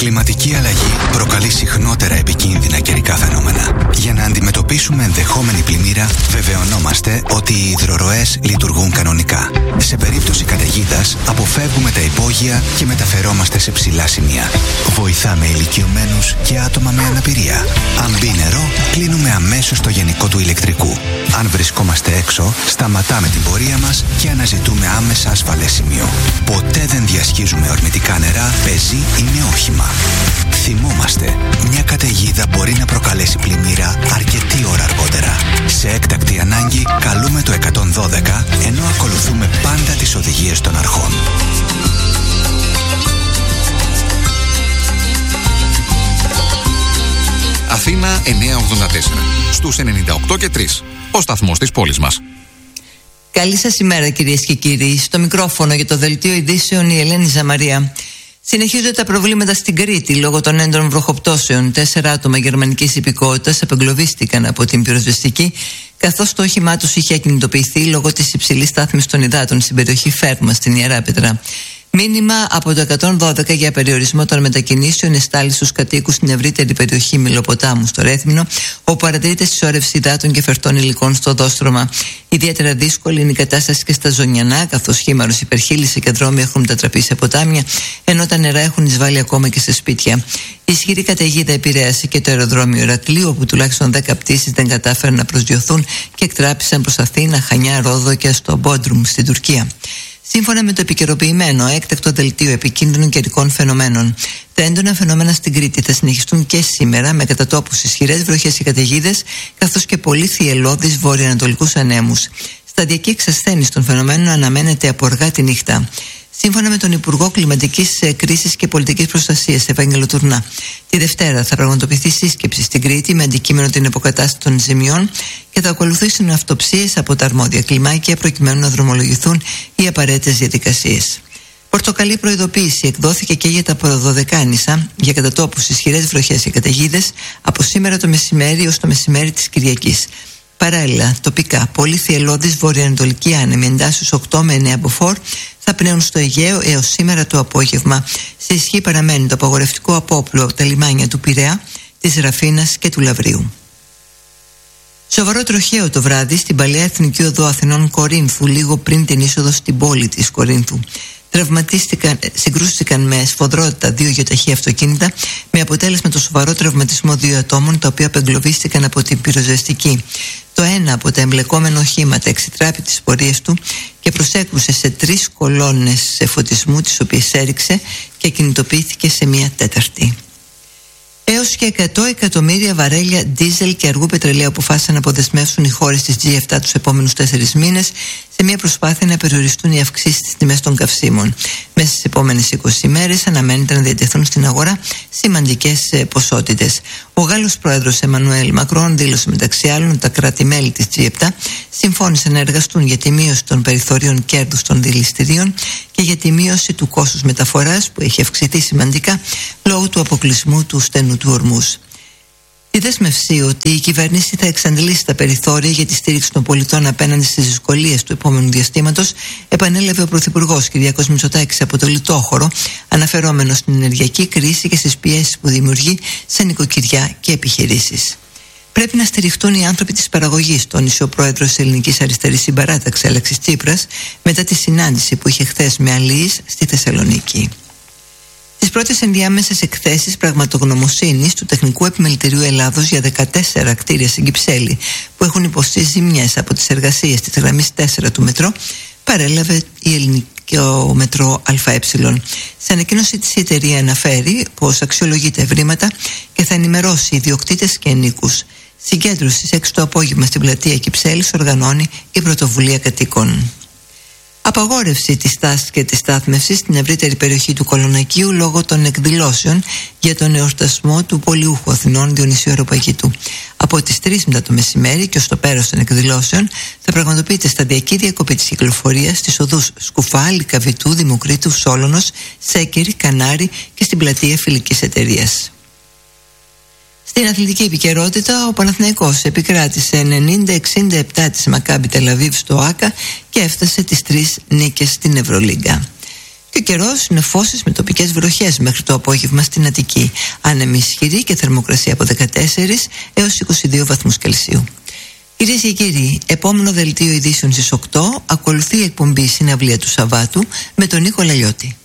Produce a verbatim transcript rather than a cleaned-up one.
κλιματική αλλαγή προκαλεί συχνότερα επικίνδυνα καιρικά φαινόμενα. Για να αντιμετωπίσουμε ενδεχόμενη πλημμύρα, βεβαιωνόμαστε ότι οι υδροροές λειτουργούν κανονικά. Σε περίπτωση καταιγίδας, αποφεύγουμε τα υπόγεια και μεταφερόμαστε σε ψηλά σημεία. Βοηθάμε ηλικιωμένους και άτομα με αναπηρία. Αν μπει νερό, κλείνουμε αμέσως το γενικό του ηλεκτρικού. Αν βρισκόμαστε έξω, σταματάμε την πορεία μας και αναζητούμε άμεσα ασφαλές σημείο. Ποτέ δεν διασχίζουμε ορμητικά νερά, πεζή ή με όχημα. Θυμόμαστε, μια καταιγίδα μπορεί να προκαλέσει πλημμύρα αρκετή ώρα αργότερα. Σε έκτακτη ανάγκη, καλούμε το εκατόν δώδεκα, ενώ ακολουθούμε πάντα τις οδηγίες των αρχών. Αθήνα εννιακόσια ογδόντα τέσσερα, στους ενενήντα οκτώ και τρία, ο σταθμός της πόλης μας. Καλή σας ημέρα, κυρίες και κύριοι. Στο μικρόφωνο για το δελτίο ειδήσεων η Ελένη Ζαμαρία. Συνεχίζονται τα προβλήματα στην Κρήτη λόγω των έντονων βροχοπτώσεων. Τέσσερα άτομα γερμανικής υπηκότητας απεγκλωβίστηκαν από την πυροσβεστική, καθώς το όχημά τους είχε ακινητοποιηθεί λόγω της υψηλής στάθμης των υδάτων στην περιοχή Φέρμα, στην Ιεράπετρα. Μήνυμα από το εκατόν δώδεκα για περιορισμό των μετακινήσεων εστάλει στους κατοίκους στην ευρύτερη περιοχή Μηλοποτάμου στο Ρέθυμνο, όπου παρατηρείται συσσόρευση υδάτων και φερτών υλικών στο οδόστρωμα. Ιδιαίτερα δύσκολη είναι η κατάσταση και στα Ζωνιανά, καθώς χήμαρος, υπερχείλιση και δρόμοι έχουν μετατραπεί σε ποτάμια, ενώ τα νερά έχουν εισβάλει ακόμα και σε σπίτια. Η ισχυρή καταιγίδα επηρέασε και το αεροδρόμιο Ηρακλείου, όπου τουλάχιστον δέκα πτήσεις δεν κατάφεραν να προσδιοθούν και εκτράπησαν προς Αθήνα, Χανιά, Ρόδο και στο Μπόντρουμ στην Τουρκία. Σύμφωνα με το επικαιροποιημένο έκτακτο δελτίο επικίνδυνων καιρικών φαινομένων, τα έντονα φαινόμενα στην Κρήτη θα συνεχιστούν και σήμερα, με κατά τόπους ισχυρές βροχές και καταιγίδες, καθώς και πολύ θυελλώδεις βορειοανατολικούς ανέμους. Σταδιακή εξασθένιση των φαινομένων αναμένεται από αργά τη νύχτα. Σύμφωνα με τον Υπουργό Κλιματικής Κρίσης και Πολιτικής Προστασίας, Ευάγγελο Τουρνά, τη Δευτέρα θα πραγματοποιηθεί σύσκεψη στην Κρήτη με αντικείμενο την αποκατάσταση των ζημιών και θα ακολουθήσουν αυτοψίες από τα αρμόδια κλιμάκια προκειμένου να δρομολογηθούν οι απαραίτητες διαδικασίες. Πορτοκαλί προειδοποίηση εκδόθηκε και για τα Ποροδωδεκάνησα για κατά τόπους ισχυρές βροχές και καταιγίδες από σήμερα το μεσημέρι ως το μεσημέρι της Κυριακής. Παράλληλα, τοπικά, πολύ θυελλώδεις βορειοανατολικοί άνεμοι εντάσσεως οκτώ με εννέα μποφόρ θα πνέουν στο Αιγαίο έως σήμερα το απόγευμα. Σε ισχύ παραμένει το απαγορευτικό απόπλου από τα λιμάνια του Πειραιά, της Ραφίνας και του Λαβρίου. Σοβαρό τροχαίο το βράδυ στην παλαιά Εθνική Οδό Αθηνών Κορίνθου, λίγο πριν την είσοδο στην πόλη της Κορίνθου. Τραυματίστηκαν, συγκρούστηκαν με σφοδρότητα δύο γεωταχή αυτοκίνητα, με αποτέλεσμα το σοβαρό τραυματισμό δύο ατόμων, τα οποία απεγκλωβίστηκαν από την πυροσβεστική. Το ένα από τα εμπλεκόμενα οχήματα εξιτράπη τις πορείες του και προσέκρουσε σε τρεις κολόνες φωτισμού, τις οποίες έριξε και κινητοποιήθηκε σε μία τέταρτη. Έως και εκατό εκατομμύρια βαρέλια ντίζελ και αργού πετρελαίου αποφάσισαν να αποδεσμεύσουν οι χώρες της τζι επτά τους επόμενους τέσσερις μήνες σε μια προσπάθεια να περιοριστούν οι αυξήσεις στις τιμές των καυσίμων. Μέσα στις επόμενες είκοσι μέρες αναμένεται να διατεθούν στην αγορά σημαντικές ποσότητες. Ο Γάλλος πρόεδρος Εμμανουέλ Μακρόν δήλωσε μεταξύ άλλων ότι τα κράτη-μέλη της τζι επτά συμφώνησαν να εργαστούν για τη μείωση των περιθωρίων κέρδους των δηληστηρίων και για τη μείωση του κόστους μεταφοράς που έχει αυξηθεί σημαντικά λόγω του αποκλεισμού του στενού του Ορμούζ. Η δέσμευση ότι η κυβέρνηση θα εξαντλήσει τα περιθώρια για τη στήριξη των πολιτών απέναντι στις δυσκολίες του επόμενου διαστήματος επανέλαβε ο Πρωθυπουργός Κυριάκος Μητσοτάκης από το λιτόχωρο, αναφερόμενος στην ενεργειακή κρίση και στις πιέσεις που δημιουργεί σε νοικοκυριά και επιχειρήσεις. Πρέπει να στηριχτούν οι άνθρωποι της παραγωγής, τόνισε ο πρόεδρος της Ελληνικής Αριστερής Συμπαράταξης Αλέξης Τσίπρας μετά τη συνάντηση που είχε χθες με αλληλείς στη Θεσσαλονίκη. Τις πρώτες ενδιάμεσες εκθέσεις πραγματογνωμοσύνης του Τεχνικού Επιμελητηρίου Ελλάδος για δεκατέσσερα κτίρια στην Κυψέλη που έχουν υποστεί ζημιές από τις εργασίες της γραμμής τέσσερα του μετρό παρέλαβε η ελληνική μετρό ΑΕ. Σε ανακοίνωση της η εταιρεία αναφέρει πως αξιολογεί τα ευρήματα και θα ενημερώσει ιδιοκτήτες και ενίκους. Συγκέντρωση στις έξι το απόγευμα στην πλατεία Κυψέλης οργανώνει η Πρωτοβουλία Κατοίκων. Απαγόρευση της στάσης και της στάθμευσης στην ευρύτερη περιοχή του Κολονακίου λόγω των εκδηλώσεων για τον εορτασμό του Πολιούχου Αθηνών Διονυσίου Αεροπαγήτου. Από τις τρεις μετά το μεσημέρι και ως το πέρας των εκδηλώσεων θα πραγματοποιείται σταδιακή διακοπή της κυκλοφορίας στις οδούς Σκουφά, Λυκαβητού, Δημοκρίτου, Σόλωνος, Σέκερη, Κανάρη και στην πλατεία Φιλικής Εταιρείας. Στην αθλητική επικαιρότητα, ο Παναθηναϊκός επικράτησε ενενήντα εξήντα επτά της Μακάμπι Τελαβίβ στο Άκα και έφτασε τις τρεις νίκες στην Ευρωλίγκα. Και ο καιρός είναι φώσες με τοπικές βροχές μέχρι το απόγευμα στην Αττική. Άνεμη ισχυρή και θερμοκρασία από δεκατέσσερα έως είκοσι δύο βαθμούς Κελσίου. Κυρίες και κύριοι, επόμενο δελτίο ειδήσεων στις οκτώ ακολουθεί η εκπομπή Συναυλία του Σαββάτου με τον Νίκο Λαλιώτη.